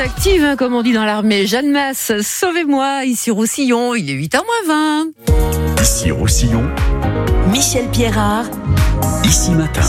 active, hein, comme on dit dans l'armée. Jeanne Masse, sauvez-moi, ici Roussillon, il est 8h moins 20. Ici Roussillon, Michel Pierrard, ici matin.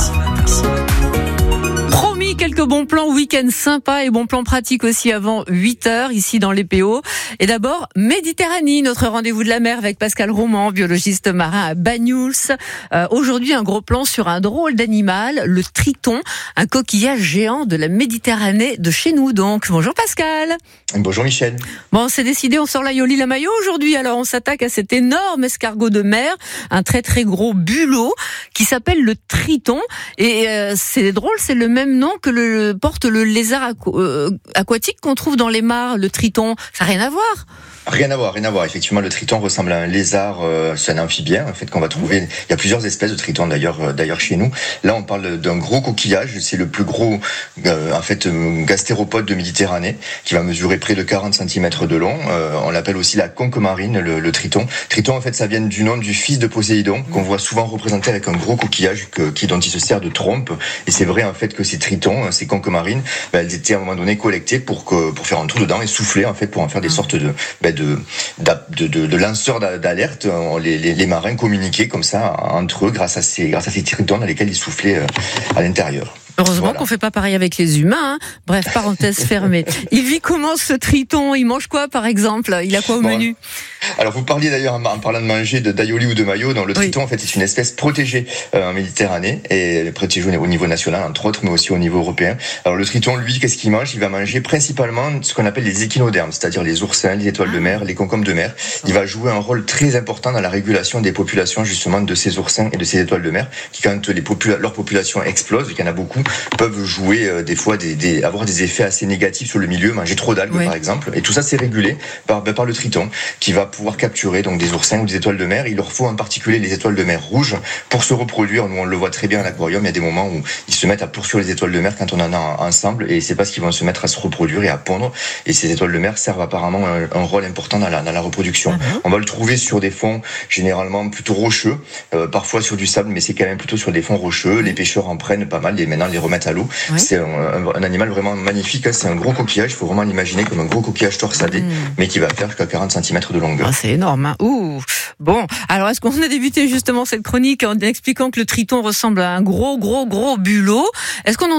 Promis, quelques bons plans week-end sympas et bons plans pratiques aussi avant 8h ici dans les PO. Et d'abord, Méditerranée, notre rendez-vous de la mer avec Pascal Roman, biologiste marin à Banyuls. Aujourd'hui, un gros plan sur un drôle d'animal, le triton, un coquillage géant de la Méditerranée de chez nous donc. Bonjour Pascal. Bonjour Michel. Bon, c'est décidé, on sort la Yoli la maillot aujourd'hui. Alors on s'attaque à cet énorme escargot de mer, un très très gros bulot qui s'appelle le triton. Et c'est drôle, c'est le même nom que porte le lézard aquatique qu'on trouve dans les mares, le triton. Ça n'a rien à voir. Rien à voir. Effectivement, le triton ressemble à un lézard, c'est un amphibien, en fait, qu'on va trouver. Il y a plusieurs espèces de tritons, d'ailleurs, chez nous. Là, on parle d'un gros coquillage. C'est le plus gros, gastéropode de Méditerranée, qui va mesurer près de 40 cm de long. On l'appelle aussi la conque marine, le triton. Triton, en fait, ça vient du nom du fils de Poséidon, qu'on voit souvent représenté avec un gros coquillage dont il se sert de trompe. Et c'est vrai, en fait, que ces tritons, ces conques marines, elles étaient à un moment donné collectées pour faire un trou dedans et souffler, en fait, pour en faire des sortes de lanceurs d'alerte. Les marins communiquaient comme ça entre eux grâce à ces tritons dans lesquels ils soufflaient à l'intérieur. Heureusement qu'on fait pas pareil avec les humains, hein. Bref, parenthèse fermée. Il vit comment ce triton? Il mange quoi par exemple? Il a quoi au menu? Alors vous parliez d'ailleurs en parlant de manger d'aioli ou de maillot. Le triton en fait est une espèce protégée en Méditerranée et protégée au niveau national entre autres, mais aussi au niveau européen. Alors le triton, lui, qu'est-ce qu'il mange? Il va manger principalement ce qu'on appelle les échinodermes, c'est-à-dire les oursins, les étoiles de mer, les concombres de mer. Il va jouer un rôle très important dans la régulation des populations justement de ces oursins et de ces étoiles de mer qui, quand leur population explose, et qu'il y en a beaucoup, peuvent jouer des fois avoir des effets assez négatifs sur le milieu, manger trop d'algues par exemple. Et tout ça c'est régulé par le triton qui va pouvoir capturer donc des oursins ou des étoiles de mer. Il leur faut en particulier les étoiles de mer rouges pour se reproduire. Nous on le voit très bien à l'aquarium, il y a des moments où ils se mettent à poursuivre les étoiles de mer quand on en a ensemble, et c'est parce qu'ils vont se mettre à se reproduire et à pondre, et ces étoiles de mer servent apparemment un rôle important dans la reproduction. On va le trouver sur des fonds généralement plutôt rocheux, parfois sur du sable, mais c'est quand même plutôt sur des fonds rocheux. Les pêcheurs en prennent pas mal, maintenant les remettent à l'eau. C'est un animal vraiment magnifique, c'est un gros coquillage, il faut vraiment l'imaginer comme un gros coquillage torsadé, mais qui va faire jusqu'à 40 cm de longueur. C'est énorme, hein. Ouh. Bon, alors est-ce qu'on a débuté justement cette chronique en expliquant que le triton ressemble à un gros bulot? Est-ce qu'on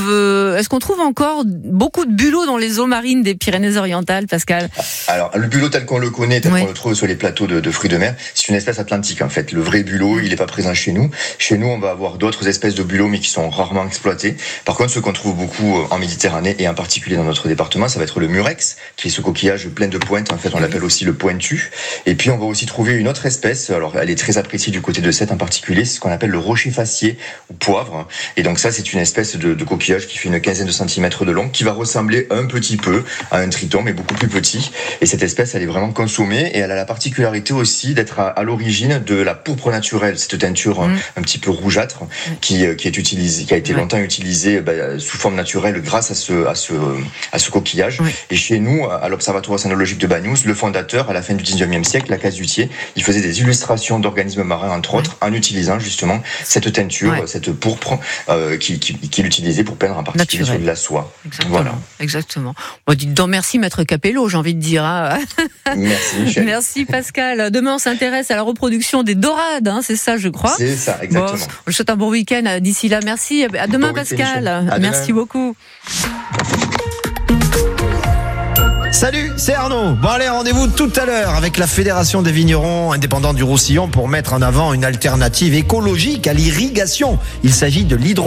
trouve encore beaucoup de bulots dans les eaux marines des Pyrénées-Orientales, Pascal? Alors, le bulot tel qu'on le connaît, qu'on le trouve sur les plateaux de fruits de mer, c'est une espèce atlantique en fait. Le vrai bulot, il n'est pas présent chez nous. Chez nous, on va avoir d'autres espèces de bulots, mais qui sont rarement exploités. Par contre, ce qu'on trouve beaucoup en Méditerranée, et en particulier dans notre département, ça va être le murex, qui est ce coquillage plein de pointes. En fait, on l'appelle aussi le pointu. Et puis, on va aussi trouver une autre espèce. Alors, elle est très appréciée du côté de Sète en particulier. C'est ce qu'on appelle le rocher facié ou poivre. Et donc, ça, c'est une espèce de coquillage qui fait une quinzaine de centimètres de long, qui va ressembler un petit peu à un triton, mais beaucoup plus petit. Et cette espèce, elle est vraiment consommée, et elle a la particularité aussi d'être à l'origine de la pourpre naturelle, cette teinture un petit peu rougeâtre qui est utilisée, qui a été longtemps utilisée sous forme naturelle grâce à ce coquillage. Et chez nous, à l'Observatoire océanologique de Banyuls, le fondateur, à la fin du 19e siècle, la Cazutier, il faisait des illustrations d'organismes marins, entre autres, en utilisant justement cette teinture, cette pourpre qu'il utilisait pour peindre en particulier sur de la soie. Exactement. Bon, dites donc merci Maître Capello, j'ai envie de dire. Hein. Merci Michel. Merci Pascal. Demain on s'intéresse à la reproduction des dorades, hein, c'est ça je crois. C'est ça, exactement. Bon, je souhaite un bon week-end d'ici là. Merci. À demain bon Pascal. Merci beaucoup. Salut, c'est Arnaud. Bon allez, rendez-vous tout à l'heure avec la Fédération des vignerons indépendants du Roussillon pour mettre en avant une alternative écologique à l'irrigation. Il s'agit de